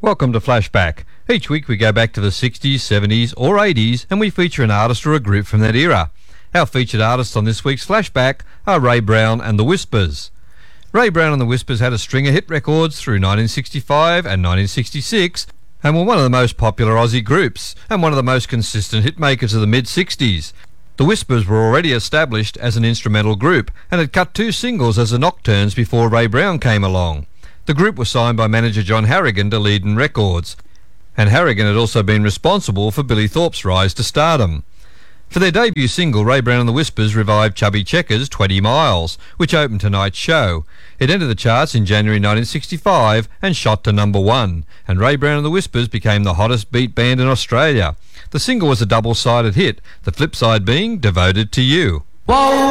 Welcome to Flashback. Each week we go back to the 60s, 70s or 80s and we feature an artist or a group from that era. Our featured artists on this week's Flashback are Ray Brown and the Whispers. Ray Brown and the Whispers had a string of hit records through 1965 and 1966 and were one of the most popular Aussie groups and one of the most consistent hit makers of the mid-60s. The Whispers were already established as an instrumental group and had cut 2 singles as the Nocturnes before Ray Brown came along. The group was signed by manager John Harrigan to Leadon Records, and Harrigan had also been responsible for Billy Thorpe's rise to stardom. For their debut single, Ray Brown and the Whispers revived Chubby Checker's 20 Miles, which opened tonight's show. It entered the charts in January 1965 and shot to number 1, and Ray Brown and the Whispers became the hottest beat band in Australia. The single was a double-sided hit, the flip side being Devoted to You. Whoa!